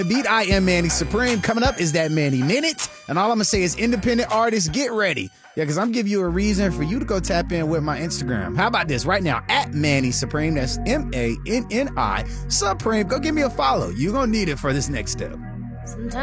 Beat, I am Manny Supreme. Coming up is that Manny Minute. And all I'm going to say is independent artists, get ready. Yeah, because I'm giving you a reason for you to go tap in with my Instagram. How about this right now? At Manny Supreme. That's MANNI Supreme. Go give me a follow. You're going to need it for this next step. Sometimes